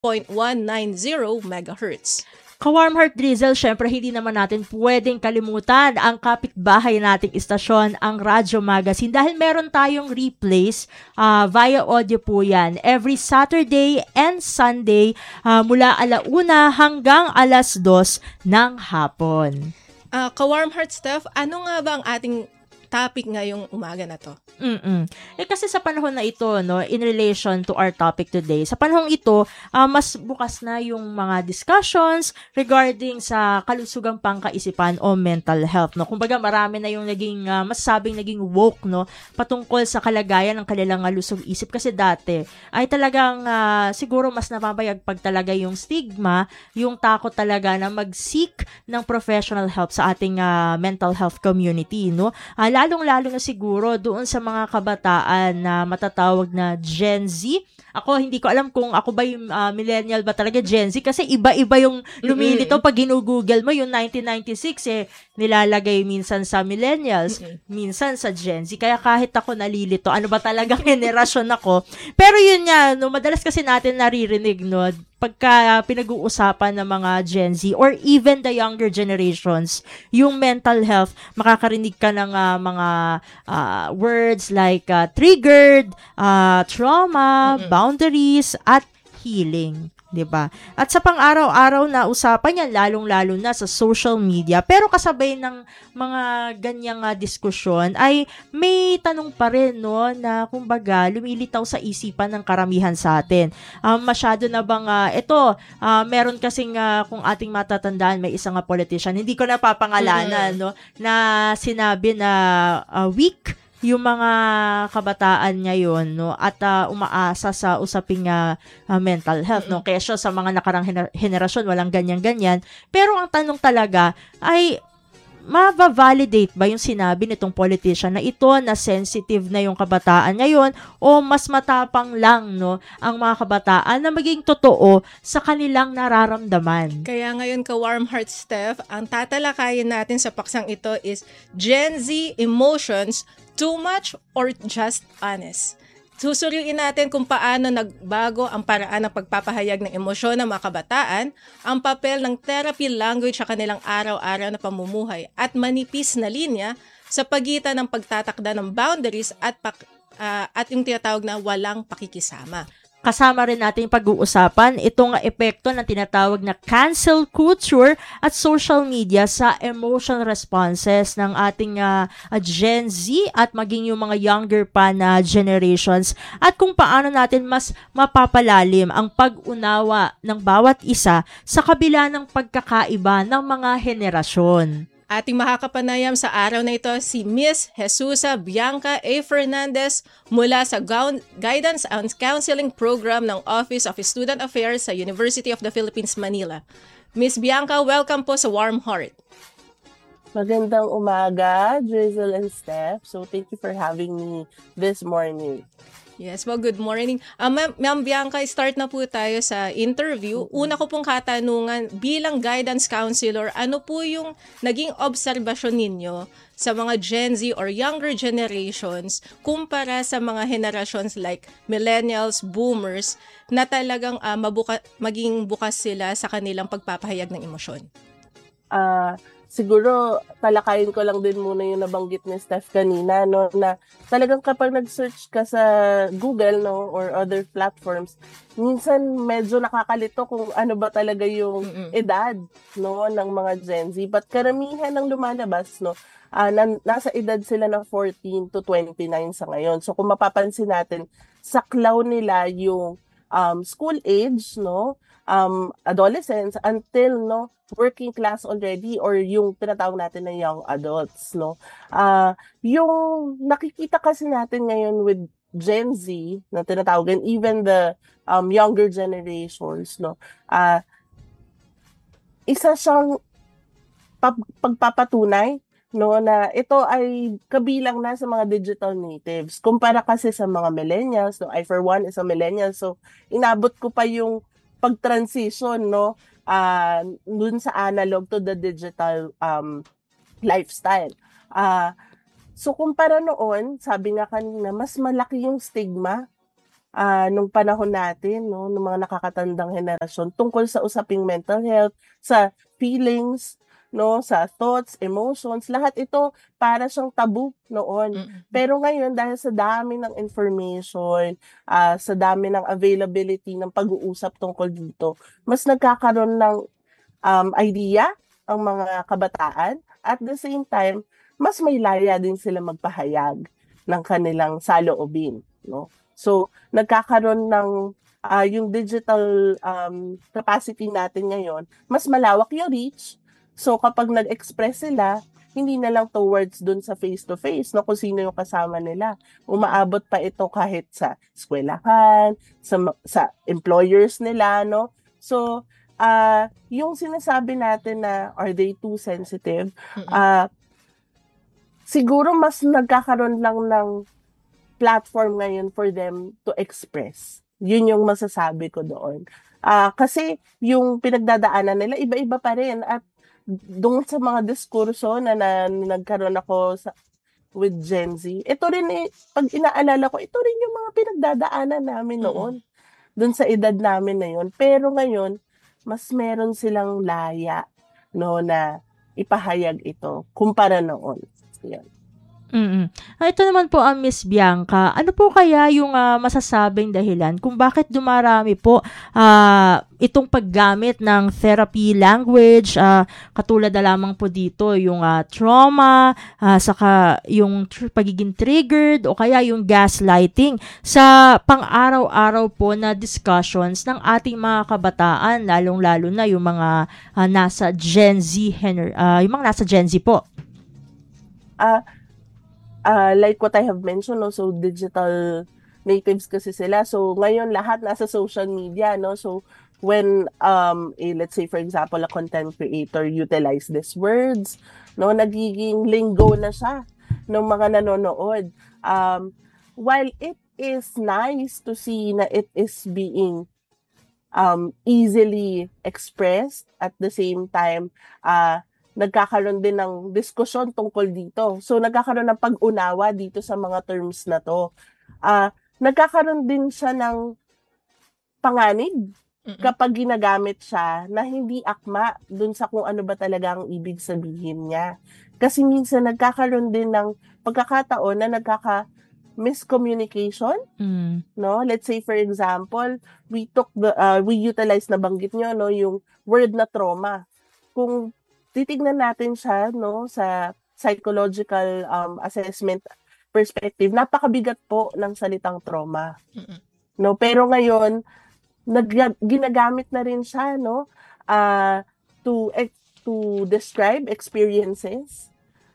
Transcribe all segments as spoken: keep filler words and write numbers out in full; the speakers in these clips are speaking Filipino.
point one nine zero megahertz. Ka-Warm Heart Drizzle, syempre hindi naman natin pwedeng kalimutan ang kapitbahay nating istasyon, ang Radyo Magazine, dahil meron tayong replays uh, via audio po yan every Saturday and Sunday uh, mula alauna hanggang alas dos ng hapon. Uh, Ka-Warm Heart Steph, ano nga ba ang ating topic ngayong umaga na to? Mm-mm. Eh kasi sa panahon na ito, no, in relation to our topic today, sa panahong ito, uh, mas bukas na yung mga discussions regarding sa kalusugang pangkaisipan o mental health, no. Kumbaga marami na yung naging uh, masasabing naging woke, no, patungkol sa kalagayan ng kanilang uh, lusog isip, kasi dati ay talagang uh, siguro mas napabayag pag talaga yung stigma, yung takot talaga na mag-seek ng professional help sa ating uh, mental health community, no. Uh, lalong-lalo na siguro doon sa mga kabataan na matatawag na Gen Z. Ako, hindi ko alam kung ako ba yung uh, millennial ba talaga Gen Z, kasi iba-iba yung lumilito. Mm-hmm. Pag ginugoogle mo, yung nineteen ninety-six, eh, nilalagay minsan sa millennials, mm-hmm. minsan sa Gen Z. Kaya kahit ako nalilito, ano ba talagang generasyon ako. Pero yun nga, no, madalas kasi natin naririnig, no, pagka pinag-uusapan ng mga Gen Z or even the younger generations, yung mental health, makakarinig ka ng uh, mga uh, words like uh, triggered, uh, trauma, mm-hmm. boundaries, at healing. 'Di ba? At sa pang-araw-araw na usapan yan, lalong-lalo na sa social media. Pero kasabay ng mga ganyang uh, diskusyon ay may tanong pa rin, no, na kumbaga lumilitaw sa isipan ng karamihan sa atin. Um, masyado na bang uh, ito, uh, meron kasing uh, kung ating matatandaan, may isang uh, politician, hindi ko na papangalanan, mm-hmm. no, na sinabi na uh, weak yung mga kabataan ngayon, no, at uh, umaasa sa usaping uh, uh, mental health, no, kesyo sa mga nakarang gener- henerasyon walang ganyan-ganyan. Pero ang tanong talaga ay, ma-validate ba yung sinabi nitong politician na ito, na sensitive na yung kabataan ngayon, o mas matapang lang, no, ang mga kabataan na maging totoo sa kanilang nararamdaman? Kaya ngayon, Ka-Warm Heart Steph, ang tatalakayin natin sa paksang ito is Gen Z emotions, too much or just honest? Susuriin natin kung paano nagbago ang paraan ng pagpapahayag ng emosyon ng mga kabataan, ang papel ng therapy language sa kanilang araw-araw na pamumuhay, at manipis na linya sa pagitan ng pagtatakda ng boundaries at, pak, uh, at yung tinatawag na walang pakikisama. Kasama rin natin pag-uusapan itong epekto ng tinatawag na cancel culture at social media sa emotional responses ng ating uh, Gen Z at maging yung mga younger pa na generations, at kung paano natin mas mapapalalim ang pag-unawa ng bawat isa sa kabila ng pagkakaiba ng mga henerasyon. Ating makakapanayam sa araw na ito si Miss Jesusa Bianca A. Fernandez mula sa Guidance and Counseling Program ng Office of Student Affairs sa University of the Philippines, Manila. Miss Bianca, welcome po sa Warm Heart. Magandang umaga, Drizzle and Steph. So thank you for having me this morning. Yes, well, good morning. Uh, Ma'am, Ma'am Bianca, start na po tayo sa interview. Una ko pong katanungan, bilang guidance counselor, ano po yung naging obserbasyon ninyo sa mga Gen Z or younger generations kumpara sa mga generations like millennials, boomers, na talagang uh, mabuka, maging bukas sila sa kanilang pagpapahayag ng emosyon? Ah... Uh... Siguro, talakayin ko lang din muna yung nabanggit ni Steph kanina, no, na talagang kapag nag-search ka sa Google, no, or other platforms, minsan medyo nakakalito kung ano ba talaga yung Mm-mm. edad, no, ng mga Gen Z. But karamihan ng lumalabas, no, uh, na, nasa edad sila ng fourteen to twenty-nine sa ngayon. So kung mapapansin natin, saklaw nila yung um, school age, no, um, adolescence, until, no, working class already, or yung tinatawag natin na young adults, no. Uh, yung nakikita kasi natin ngayon with Gen Z na tinatawag, and even the um, younger generations, no, uh, isa siyang pag- pagpapatunay, no, na ito ay kabilang na sa mga digital natives. Kumpara kasi sa mga millennials, no, I for one is a millennial, so inabot ko pa yung pag-transition, no, uh, dun sa analog to the digital um, lifestyle. Uh, so kumpara noon, sabi nga kanina, mas malaki yung stigma ah, nung panahon natin, no, ng mga nakakatandang henerasyon tungkol sa usaping mental health, sa feelings, no, sa thoughts, emotions, lahat ito para siyang tabu noon. Mm. Pero ngayon, dahil sa dami ng information, ah, sa dami ng availability ng pag-uusap tungkol dito, mas nagkakaroon ng um, idea ang mga kabataan. At the same time, mas may laya din sila magpahayag ng kanilang saloobin, no? So, nagkakaroon ng ah, yung digital um, capacity natin ngayon, mas malawak yung reach. So, kapag nag-express sila, hindi na lang towards dun sa face-to-face, no, kung sino yung kasama nila. Umaabot pa ito kahit sa eskwelahan, sa, ma- sa employers nila, no? So, ah yung sinasabi natin na are they too sensitive, Mm-mm. ah siguro mas nagkakaroon lang ng platform ngayon for them to express. Yun yung masasabi ko doon. Ah, kasi yung pinagdadaanan nila, iba-iba pa rin. At doon sa mga diskurso na, na nagkaroon ako sa, with Gen Z, ito rin eh, pag inaalala ko, ito rin yung mga pinagdadaanan namin noon. Doon sa edad namin na yun. Pero ngayon, mas meron silang laya, no, na ipahayag ito kumpara noon. Yan. Mm. Ah, ito naman po ang Miss Bianca. Ano po kaya yung ah, masasabing dahilan kung bakit dumarami po ah, itong paggamit ng therapy language, ah, katulad na lamang po dito yung ah, trauma, ah, saka yung tr- pagiging triggered o kaya yung gaslighting sa pang-araw-araw po na discussions ng ating mga kabataan, lalong-lalo na yung mga ah, nasa Gen Z, gener- ah, yung mga nasa Gen Z po. Ah, ah, like what I have mentioned, no, so digital natives kasi sila. So ngayon lahat nasa social media, no. So when um a, let's say for example a content creator utilize these words, no, nagiging lingo na siya ng mga nanonood. Um while it is nice to see na it is being um easily expressed, at the same time ah nagkakaroon din ng diskusyon tungkol dito. So, nagkakaroon ng pag-unawa dito sa mga terms na to. Ah, nagkakaroon din siya ng panganib Mm-mm. kapag ginagamit siya na hindi akma dun sa kung ano ba talaga ang ibig sabihin niya. Kasi minsan nagkakaroon din ng pagkakataon na nagkaka miscommunication, Mm. no? Let's say for example, we took the uh, we utilize na banggit nyo, no, yung word na trauma. Kung titignan natin siya, no, sa psychological um, assessment perspective, napakabigat po ng salitang trauma. Mm-mm. No, pero ngayon nag ginagamit na rin siya, no, ah to ex- to describe experiences,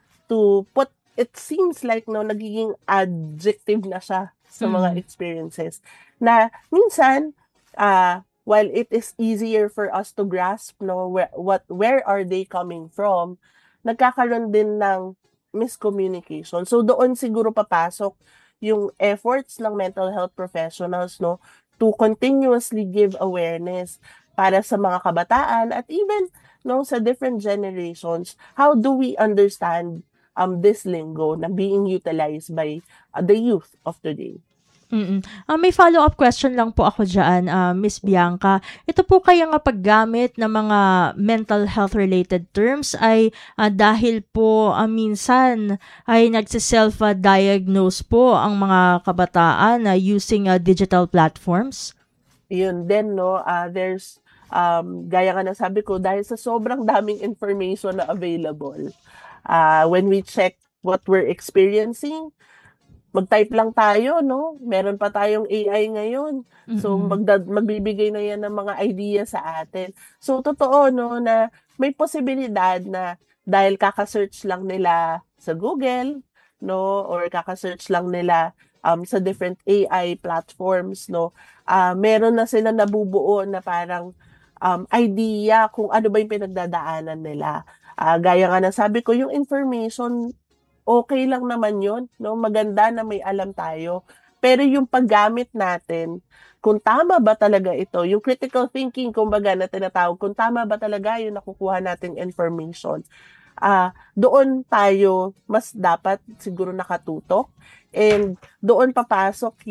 to put, it seems like, no, nagiging adjective na siya sa mga Mm. experiences na minsan ah while it is easier for us to grasp, no, where, what where are they coming from, nagkakaroon din ng miscommunication. So doon siguro papasok yung efforts ng mental health professionals, no, to continuously give awareness para sa mga kabataan at even, no, sa different generations. How do we understand um this lingo na being utilized by uh, the youth of today? Mm. Ah, may follow-up question lang po ako dyan, ah, Miss Bianca. Ito po kaya nga paggamit ng mga mental health-related terms ay ah, dahil po ah, minsan ay nagsiself-diagnose po ang mga kabataan na using ah, digital platforms? Yun din, no, ah there's um gaya nga ng sabi ko, dahil sa sobrang daming information na available, ah when we check what we're experiencing, mag-type lang tayo, no? Meron pa tayong A I ngayon. So, Mm-mm. magda- magbibigay na yan ng mga idea sa atin. So, totoo, no, na may posibilidad na dahil kaka-search lang nila sa Google, no, or kaka-search lang nila um, sa different A I platforms, no, ah meron na sila nabubuo na parang um, idea kung ano ba yung pinagdadaanan nila. Ah, gaya nga na sabi ko, yung information, okay lang naman yun, no? Maganda na may alam tayo. Pero yung paggamit natin, kung tama ba talaga ito, yung critical thinking, kumbaga, na tinatawag, kung tama ba talaga yung nakukuha nating information, ah doon tayo mas dapat siguro nakatutok. And doon papasok yung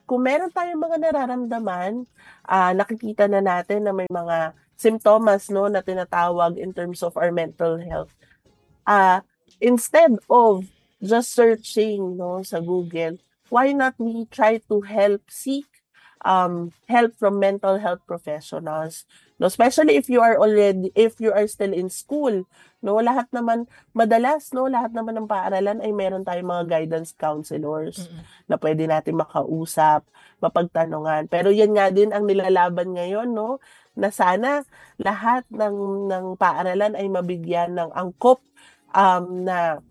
kung meron tayong mga nararamdaman, ah, nakikita na natin na may mga simptomas, no, na tinatawag in terms of our mental health. Ah, instead of just searching, no, sa Google, why not we try to help seek um help from mental health professionals, no, especially if you are already if you are still in school, no, lahat naman madalas, no, lahat naman ng paaralan ay meron tayong mga guidance counselors Mm-mm. na pwede natin makausap, mapagtanungan. Pero yan nga din ang nilalaban ngayon, no, na sana lahat ng ng paaralan ay mabigyan ng angkop um na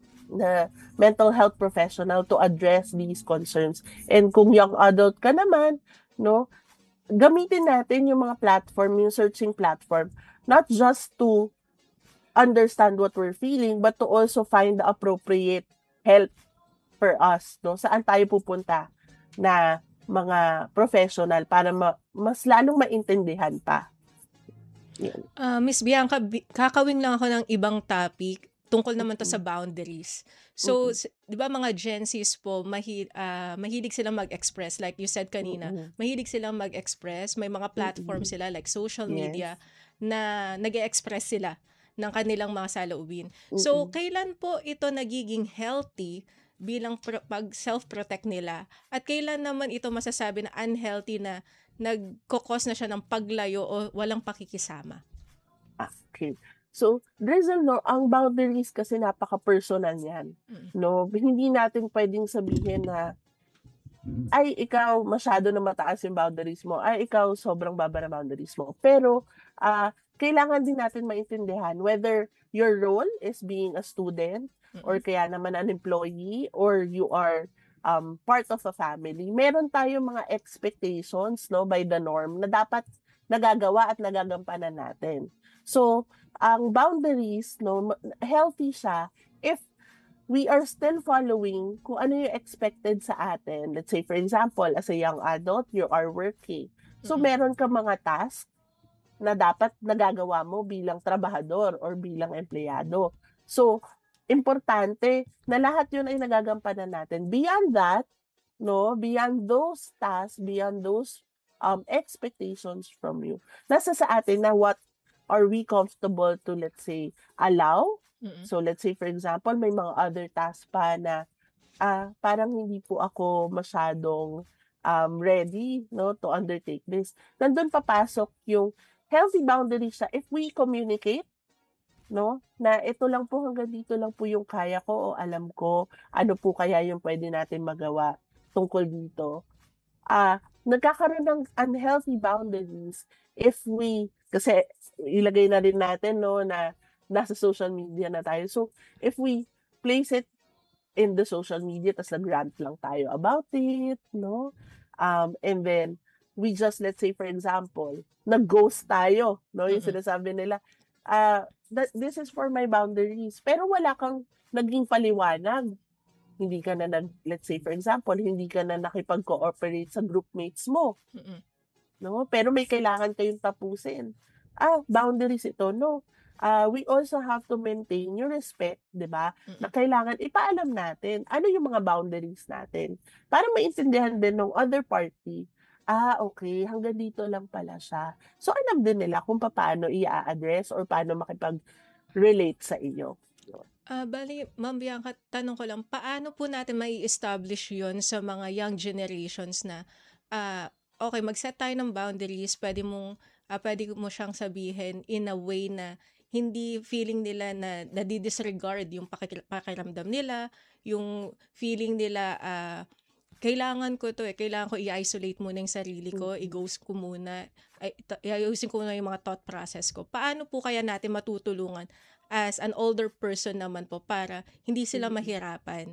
na mental health professional to address these concerns. And kung young adult ka naman, no, gamitin natin yung mga platform, yung searching platform, not just to understand what we're feeling, but to also find the appropriate help for us, no? Saan tayo pupunta na mga professional para ma- mas lalong maintindihan pa. Yun. Ah, Miss Bianca, bi- kakawin lang ako ng ibang topic tungkol naman to sa boundaries. So, Mm-mm. s- 'di ba mga Gen Zs po, mahi, ah, mahilig silang mag-express like you said kanina. Mm-mm. Mahilig silang mag-express, may mga platform Mm-mm. sila like social Yes. media na nag-express sila ng kanilang mga saloobin. So, Mm-mm. kailan po ito nagiging healthy bilang pro- pag self-protect nila? At kailan naman ito masasabi na unhealthy na nagkokos na siya ng paglayo o walang pakikisama? Okay. So, Drizzle, no, ang boundaries kasi napaka-personal yan. Mm. No, hindi natin pwedeng sabihin na, ay, ikaw masyado na mataas yung boundaries mo. Ay, ikaw sobrang baba na boundaries mo. Pero, ah, kailangan din natin maintindihan whether your role is being a student or Mm-mm. kaya naman an employee or you are um, part of a family. Meron tayong mga expectations, no, by the norm na dapat nagagawa at nagagampanan natin. So, ang boundaries, no, ma- healthy siya if we are still following kung ano yung expected sa atin. Let's say, for example, as a young adult, you are working. So, Mm-mm. meron ka mga task na dapat nagagawa mo bilang trabahador or bilang empleyado. So, importante na lahat yun ay nagagampanan natin. Beyond that, no, beyond those tasks, beyond those um expectations from you, nasa sa atin na what are we comfortable to, let's say, allow. Mm-mm. So, let's say, for example, may mga other tasks pa na ah, parang hindi po ako masyadong um, ready, no, to undertake this. Nandun papasok yung healthy boundary siya if we communicate, no, na ito lang po, hanggang dito lang po yung kaya ko o alam ko, ano po kaya yung pwede natin magawa tungkol dito. Ah, nagkakaroon ng unhealthy boundaries if we, kasi ilagay na rin natin, no, na nasa social media na tayo. So, if we place it in the social media, tas nag-rant lang tayo about it, no? Um, and then, we just, let's say, for example, nag-ghost tayo, no? Yung Mm-mm. sinasabi nila, ah, that this is for my boundaries. Pero wala kang naging paliwanag. Hindi ka na nag, let's say, for example, hindi ka na nakipag-cooperate sa groupmates mo, Mm-mm. no? Pero may kailangan kayong tapusin. Ah, boundaries ito, no? Ah, we also have to maintain yung respect, di ba? Na Mm-mm. kailangan ipaalam natin ano yung mga boundaries natin para maintindihan din ng other party. Ah, okay, hanggang dito lang pala siya. So, alam din nila kung paano i-address or paano makipag-relate sa inyo. Ah, bali, Ma'am Bianca, tanong ko lang, paano po natin mai-establish yon sa mga young generations na, ah, okay, mag-set tayo ng boundaries, pwede mong, ah, pwede mo siyang sabihin in a way na hindi feeling nila na nadi-disregard yung pakikir- pakiramdam nila, yung feeling nila, ah, kailangan ko to eh, kailangan ko i-isolate muna yung sarili ko, Mhm. i-ghost ko muna, ay, ita- i-ayusin ko muna yung mga thought process ko. Paano po kaya natin matutulungan as an older person naman po para hindi sila Mhm. mahirapan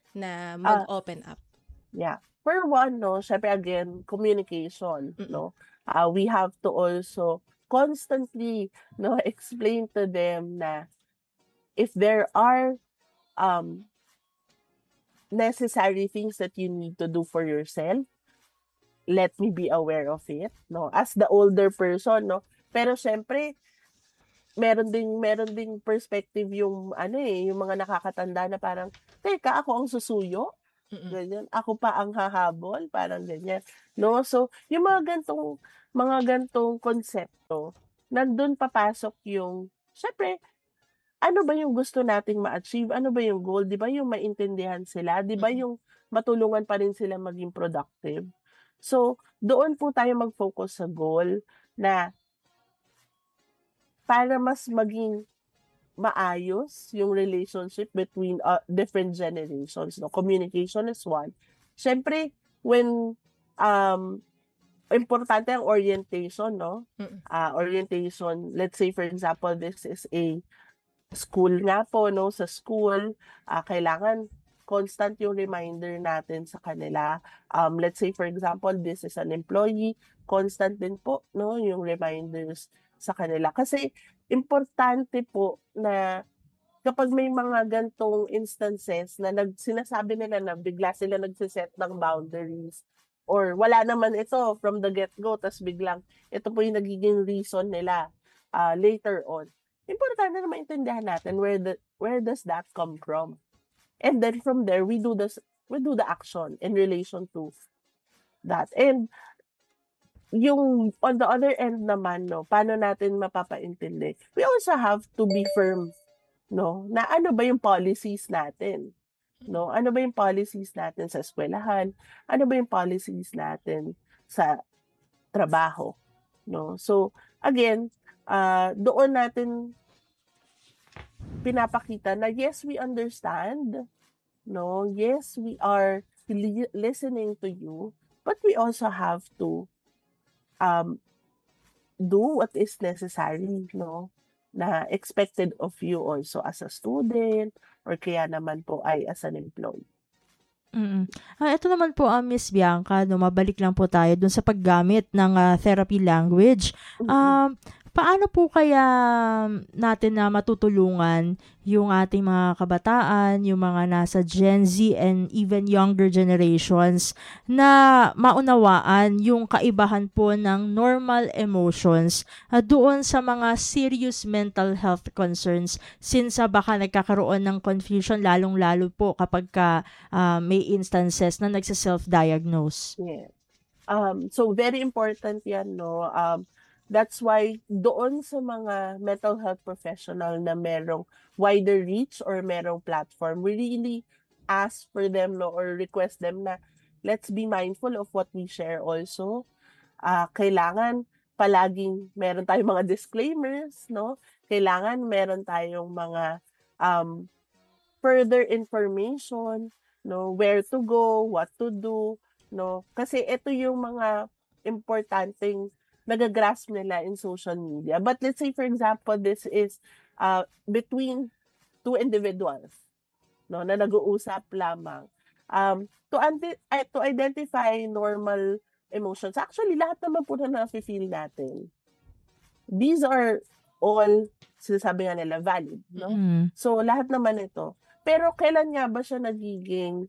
na Ah, mag-open up? yeah. For one, no, syempre again, communication, Mm-mm. no. Uh, we have to also constantly, no, explain to them na if there are um necessary things that you need to do for yourself, let me be aware of it, no, as the older person, no. Pero syempre, meron ding meron ding perspective yung ano eh, yung mga nakakatanda na parang, teka, ako ang susuyo, Ganyan. Ako pa ang hahabol, parang ganyan. No? So, yung mga gantong, mga gantong konsepto, nandun papasok yung, syempre, ano ba yung gusto nating ma-achieve? Ano ba yung goal? Di ba yung maintindihan sila? Di ba yung matulungan pa rin sila maging productive? So, doon po tayo mag-focus sa goal na para mas maging maayos yung relationship between uh, different generations. No? Communication is one. Siyempre, when um, importante ang orientation, no? Uh, orientation, let's say for example, this is a school nga po, no? Sa school, uh, kailangan constant yung reminder natin sa kanila. Um, let's say for example, this is an employee, constant din po, no? Yung reminders sa kanila. Kasi importante po na kapag may mga gantong instances na nag, sinasabi nila na bigla sila nagsiset ng boundaries or wala naman ito from the get-go, tas biglang ito po yung nagiging reason nila uh, later on. Importante na maintindihan natin where the where does that come from. And then from there, we do this, we do the action in relation to that. And yung on the other end naman, no, paano natin mapapaintindi? We also have to be firm, no, na ano ba yung policies natin? No, ano ba yung policies natin sa eskwelahan? Ano ba yung policies natin sa trabaho? No? So, again, uh, doon natin pinapakita na yes, we understand. No, yes, we are li- listening to you, but we also have to um, do what is necessary, no? Na expected of you also as a student or kaya naman po ay as an employee. Mm. Ah, ito naman po, ah, Miss Bianca, no, mabalik lang po tayo dun sa paggamit ng ah, therapy language. Um, paano po kaya natin na matutulungan yung ating mga kabataan, yung mga nasa Gen Z and even younger generations na maunawaan yung kaibahan po ng normal emotions uh, doon sa mga serious mental health concerns since uh, baka nagkakaroon ng confusion lalong-lalo po kapag ka, uh, may instances na nagsa-self-diagnose. Yeah. Um, so, very important yan, no? Um, That's why doon sa mga mental health professional na merong wider reach or merong platform, we really ask for them, no, or request them na let's be mindful of what we share also. Uh, kailangan palaging meron tayong mga disclaimers, no? Kailangan meron tayong mga um, further information, no, where to go, what to do, no? Kasi ito yung mga importanteng nagagrasp nila in social media. But let's say, for example, this is uh, between two individuals, no, na nag-uusap lamang. Um, to, anti- uh, to identify normal emotions, actually, lahat naman po na nafe-feel natin. These are all, sinasabi nga nila, valid. No? Mm-hmm. So, lahat naman ito. Pero kailan nga ba siya nagiging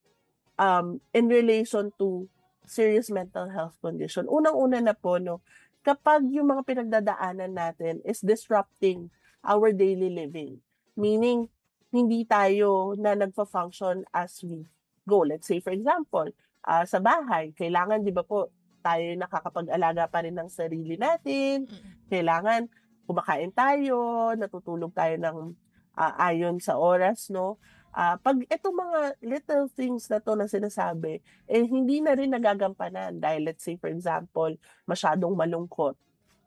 um, in relation to serious mental health condition? Unang-una na po, no, kapag yung mga pinagdadaanan natin is disrupting our daily living. Meaning, hindi tayo na nagpa-function as we go. Let's say, for example, uh, sa bahay, kailangan, di ba po, tayo nakakapag-alaga pa rin ng sarili natin. Kailangan, kumakain tayo, natutulog tayo ng uh, ayon sa oras, no? Uh, pag itong mga little things na to na sinasabi, eh hindi na rin nagagampanan dahil let's say for example, masyadong malungkot,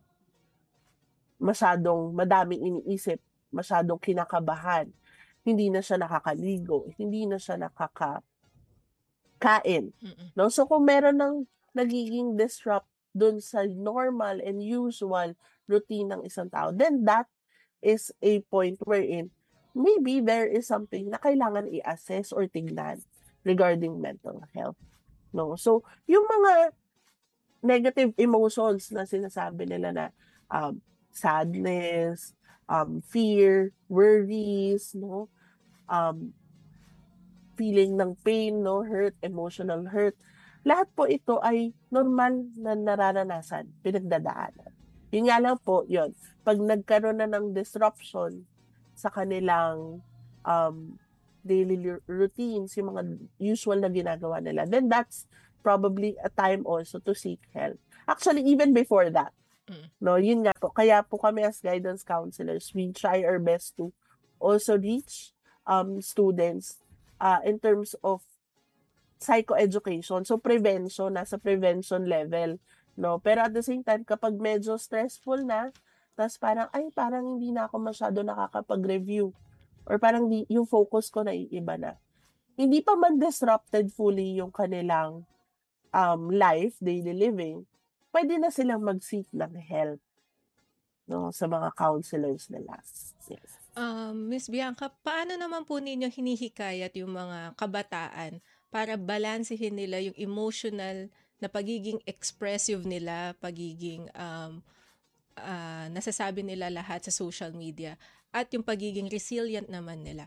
masyadong madaming iniisip, masyadong kinakabahan, hindi na siya nakakaligo, hindi na siya nakakakain. No? So kung meron ng nagiging disrupt dun sa normal and usual routine ng isang tao, then that is a point wherein maybe there is something na kailangan i-assess or tingnan regarding mental health. No? So, yung mga negative emotions na sinasabi nila na um, sadness, um, fear, worries, no? Um, feeling ng pain, no? Hurt, emotional hurt. Lahat po ito ay normal na nararanasan, pinagdadaanan. Yun nga lang po, yun. Pag nagkaroon na ng disruption sa kanilang um, daily lu- routines, yung mga usual na ginagawa nila, then that's probably a time also to seek help. Actually, even before that, Mm. no, yun nga po. Kaya po kami as guidance counselors, we try our best to also reach um, students uh, in terms of psychoeducation. So, prevention, nasa prevention level. No? Pero at the same time, kapag medyo stressful na, tas parang, ay, parang hindi na ako masyado nakakapag-review. Or parang di, yung focus ko na iiba na. Hindi pa man disrupted fully yung kanilang um, life, daily living, pwede na silang mag-seek ng help, no, sa mga counselors nila. Yes. Um, Miss Bianca, paano naman po ninyo hinihikayat yung mga kabataan para balansehin nila yung emotional na pagiging expressive nila, pagiging um, ah, nasasabi nila lahat sa social media, at yung pagiging resilient naman nila?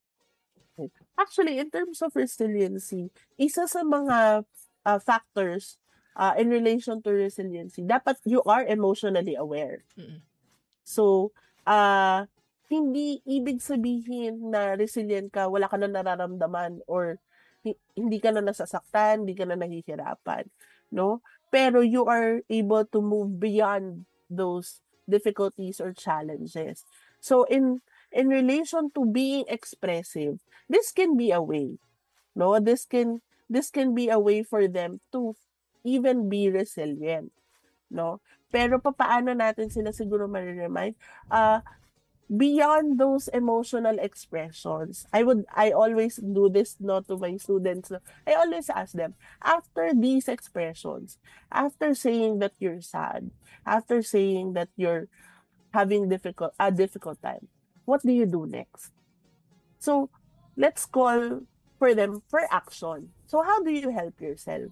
Actually, in terms of resiliency, isa sa mga uh, factors uh, in relation to resiliency, dapat you are emotionally aware. Mm. So, uh, hindi ibig sabihin na resilient ka, wala ka na nararamdaman or hi- hindi ka na nasasaktan, hindi ka na nahihirapan, no? Pero you are able to move beyond those difficulties or challenges. So in in relation to being expressive, this can be a way, no? This can this can be a way for them to even be resilient, no? Pero papaano natin sila siguro ma-remind? Uh, beyond those emotional expressions, I would, I always do this not to my students. No? I always ask them, after these expressions, after saying that you're sad, after saying that you're having difficult, a difficult time, what do you do next? So, let's call for them for action. So, how do you help yourself?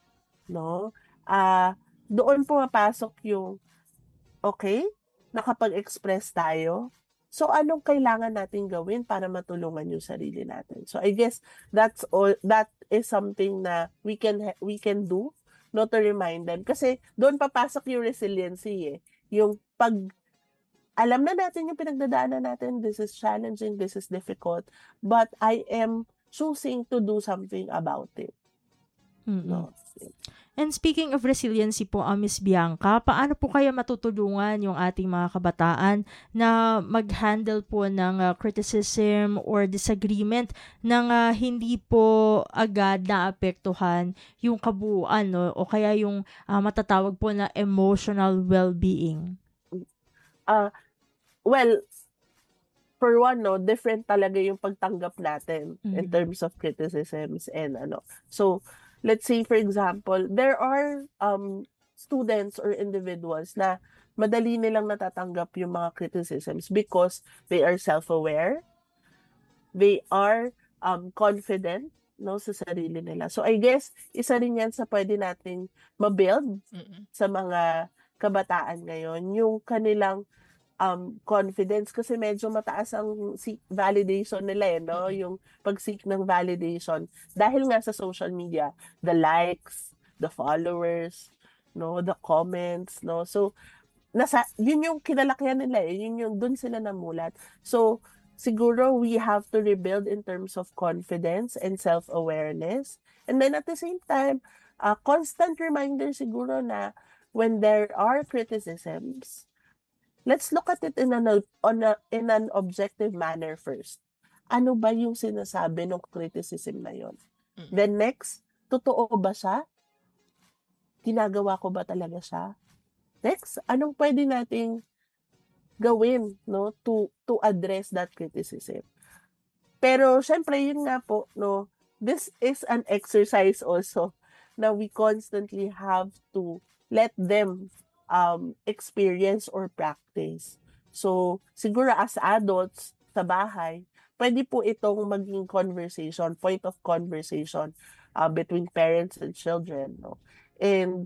No? Ah, doon pumapasok yung, okay, nakapag-express tayo. So, anong kailangan natin gawin para matulungan yung sarili natin? So, I guess that's all, that is something na we can ha- we can do, no, to remind them. Kasi doon papasok yung resiliency eh. Yung pag alam na natin yung pinagdadaanan natin, this is challenging, this is difficult, but I am choosing to do something about it. Mm-mm. No? And speaking of resiliency po, uh, Miss Bianca, paano po kaya matutulungan yung ating mga kabataan na mag-handle po ng uh, criticism or disagreement nang uh, hindi po agad naapektuhan yung kabuuan, no? O kaya yung uh, matatawag po na emotional well-being? Uh, well, for one, no, different talaga yung pagtanggap natin mm-hmm. in terms of criticisms and ano. So, let's say, for example, there are um, students or individuals na madali nilang natatanggap yung mga criticisms because they are self-aware, they are um, confident, no, sa sarili nila. So, I guess, isa rin yan sa pwede nating mabuild mm-hmm. sa mga kabataan ngayon, yung kanilang um, confidence kasi medyo mataas ang seek validation nila eh, no? Mm-hmm. Yung pag-seek ng validation. Dahil nga sa social media, the likes, the followers, no? The comments, no? So, nasa, yun yung kinalakihan nila eh. Yun yung, dun sila namulat. So, siguro we have to rebuild in terms of confidence and self-awareness. And then at the same time, a uh, constant reminder siguro na when there are criticisms, let's look at it in an on a, in an objective manner first. Ano ba yung sinasabi ng criticism na yon? Mm-hmm. Then next, totoo ba siya? Ginagawa ko ba talaga siya? Next, anong pwede nating gawin, no, to to address that criticism? Pero syempre yun nga po, no, this is an exercise also na we constantly have to let them um, experience or practice. So, siguro as adults sa bahay, pwede po itong maging conversation, point of conversation uh, between parents and children. No? And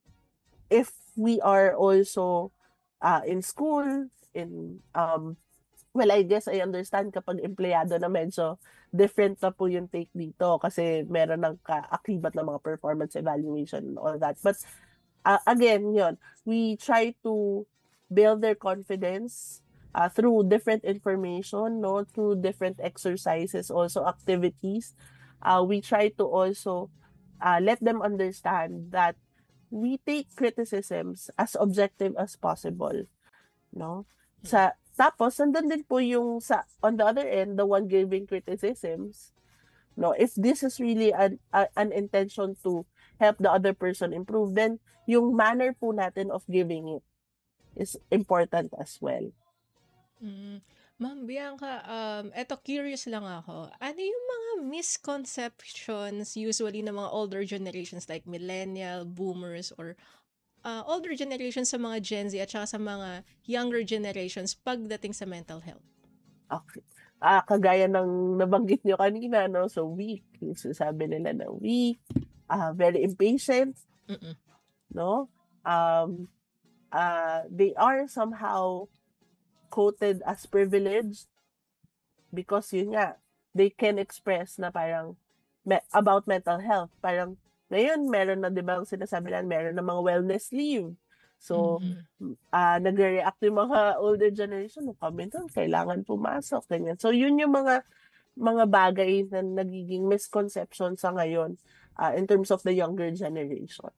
if we are also uh, in school, in um, well, I guess I understand kapag empleyado na medyo different na po yung take dito kasi meron ng kaakibat na mga performance evaluation and all that. But uh, again, yun, we try to build their confidence uh, through different information, no, through different exercises, also activities. Uh, we try to also uh, let them understand that we take criticisms as objective as possible, no? Sa tapos nandun din po yung sa on the other end, the one giving criticisms, no? If this is really an a, an intention to help the other person improve, then yung manner po natin of giving it is important as well. Mm. Ma'am Bianca, um, eto curious lang ako. Ano yung mga misconceptions usually ng mga older generations like millennial, boomers, or uh, older generations sa mga Gen Z at saka sa mga younger generations pagdating sa mental health? Okay. Ah, kagaya ng nabanggit nyo kanina, no? So, weak. Yung sinasabi nila na weak, ah, very impatient, Mm-mm. no? Um, uh, they are somehow quoted as privileged because yun nga, they can express na parang me- about mental health. Parang ngayon, meron na, di ba, ang sinasabi lang, meron na mga wellness leave. So, Mhm. ah nagre-react yung mga older generation, no, kami doon, kailangan pumasok, ganyan. So, yun yung mga mga bagay na nagiging misconception sa ngayon ah, in terms of the younger generation.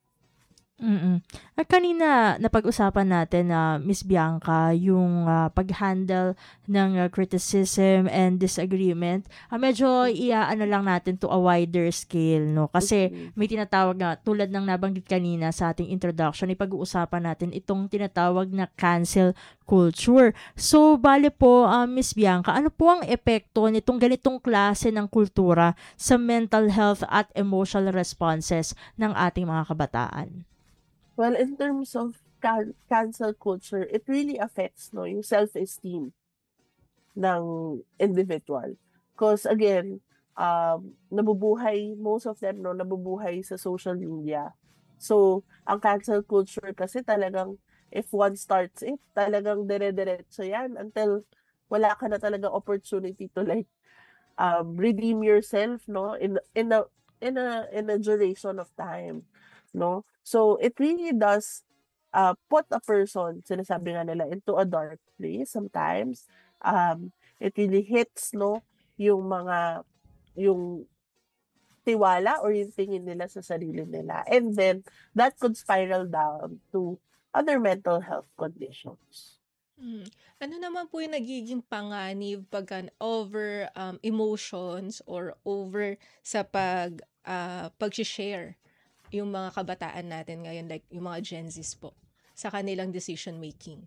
Mm. At kanina napag-usapan natin na Miss Bianca yung ah, pag-handle ng ah, criticism and disagreement. Ah, medyo iaano lang natin to a wider scale, no? Kasi Mhm. may tinatawag na tulad ng nabanggit kanina sa ating introduction, ipag-uusapan natin itong tinatawag na cancel culture. So, bale po, ah, Miss Bianca, ano po ang epekto nitong ganitong klase ng kultura sa mental health at emotional responses ng ating mga kabataan? Well, in terms of can- cancel culture, it really affects no yung self-esteem ng individual. Because again, um, nabubuhay, most of them, no, nabubuhay sa social media. So, ang cancel culture kasi talagang, if one starts it, talagang dire-diretso yan until wala ka na talaga opportunity to like um, redeem yourself, no, in in a in a in a duration of time, no. So it really does uh, put a person, sinasabi nga nila, into a dark place sometimes. Um, it really hits, no, yung mga yung tiwala or yung tingin nila sa sarili nila. And then, that could spiral down to other mental health conditions. Mm. Ano naman po yung nagiging panganib pagka over um, emotions or over sa pag ah, pag-share yung mga kabataan natin ngayon, like yung mga Gen Zs po, sa kanilang decision making?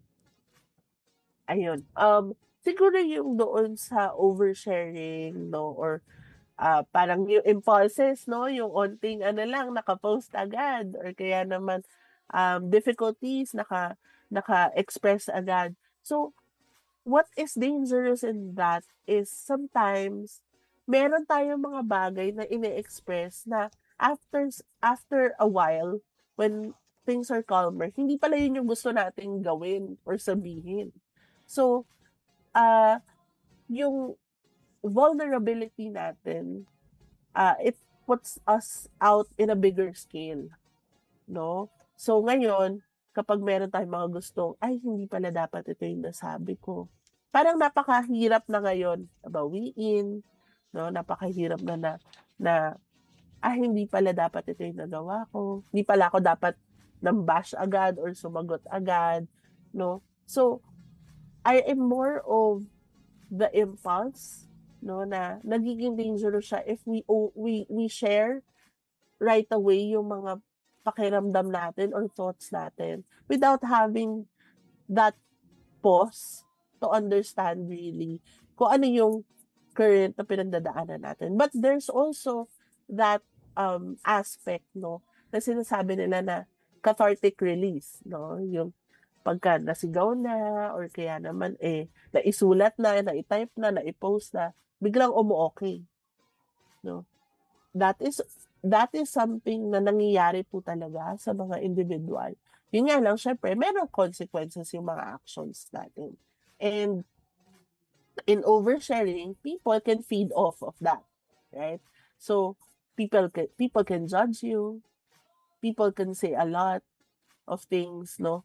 Ayun. Um, siguro yung doon sa oversharing, no, or ah, parang yung impulses, no, yung onting ano lang, naka-post agad, or kaya naman um, difficulties, naka, naka-express agad. So, what is dangerous in that is sometimes meron tayong mga bagay na ine-express na after after a while, when things are calmer, hindi pala yun yung gusto nating gawin or sabihin. So, ah yung vulnerability natin, ah it puts us out in a bigger scale, no? So ngayon, kapag meron tayong mga gustong, ay hindi pala dapat ito yung nasabi ko. Parang napakahirap na ngayon bawiin, no? Napakahirap na na, na ah hindi pala dapat ito yung nagawa ko. Hindi pala ako dapat nang bash agad or sumagot agad, no? So I am more of the impulse, no, na nagiging dangerous siya if we o- we we share right away yung mga pakiramdam natin or thoughts natin without having that pause to understand really kung ano yung current na pinagdadaanan natin. But there's also that um aspect, no, na sinasabi nila na cathartic release, no, yung pagka nasigaw na or kaya naman eh naisulat na, na-type na, na-post na, biglang umu-okay, no? That is that is something na nangyayari po talaga sa mga individual. Yun nga lang, syempre, merong consequences yung mga actions natin. And in oversharing, people can feed off of that, right? So, people can, people can judge you, people can say a lot of things, no?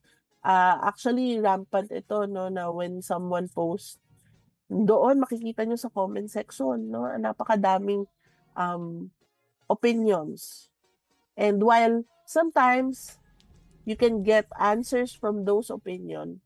uh, actually rampant ito, no, na when someone posts, doon makikita nyo sa comment section, no, napakadaming um, opinions. And while sometimes you can get answers from those opinion,